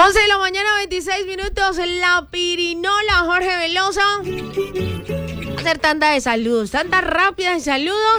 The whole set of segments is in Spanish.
11 de la mañana, 26 minutos. La pirinola, Jorge Velosa. Hacer tanda de saludos, tanta rápida de saludos.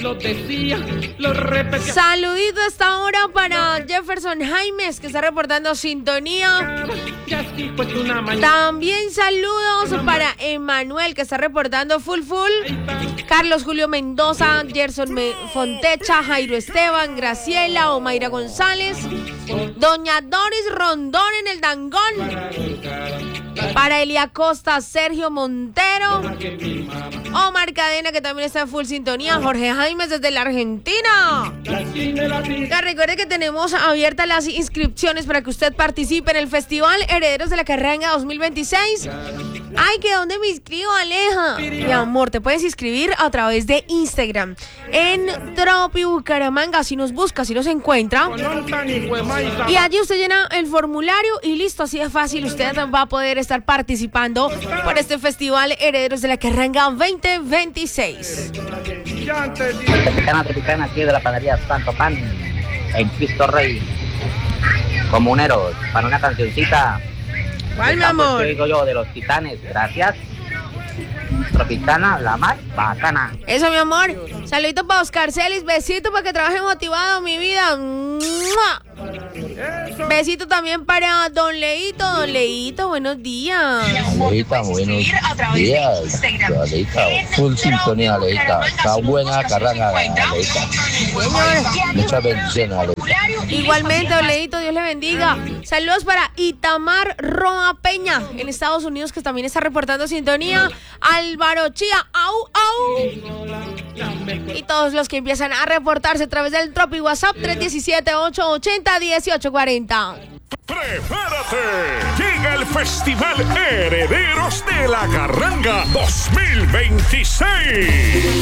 Saludito a esta hora para Jefferson Jaimes, que está reportando sintonía. También saludos para Emanuel, que está reportando full. Carlos Julio Mendoza, Gerson Fontecha, Jairo Esteban, Graciela, Omaira González, Doña Doris Rondón en el Dangón. Para Elia Costa, Sergio Montero, Omar Cadena, que también está en full sintonía, Jorge Jaimes desde la Argentina. Ya recuerde que tenemos abiertas las inscripciones para que usted participe en el Festival Herederos de la Carranga 2026. Ay, ¿que dónde me inscribo, Aleja? Mi amor, te puedes inscribir a través de Instagram en Tropi Bucaramanga. Si nos busca, si nos encuentra, y allí usted llena el formulario y listo, así de fácil. Usted va a poder estar participando por este Festival Herederos de la Carranga 2026. Tropicana, aquí de la panadería Santo Pan, en Cristo Rey. Comuneros, para una cancioncita. ¿Cuál, mi amor? ¿Qué digo yo? De los Titanes, gracias. Tropicana, la más bacana. Eso, mi amor. Saludito para Oscar Celis. Besito para que trabaje motivado, mi vida. ¡Mua! Besito también para Don Leito. Don Leito, buenos días. Leita, buenos días. Leita, full sintonía, Leita. Está buena carranga, Leita. Muchas bendiciones, Leita. Igualmente, Don Leito, Dios le bendiga. Saludos para Itamar Roa Peña en Estados Unidos, que también está reportando sintonía. Álvaro Chía, au. Y todos los que empiezan a reportarse a través del Tropi WhatsApp 317-880-1840. ¡Prepárate! Llega el Festival Herederos de la Carranga 2026.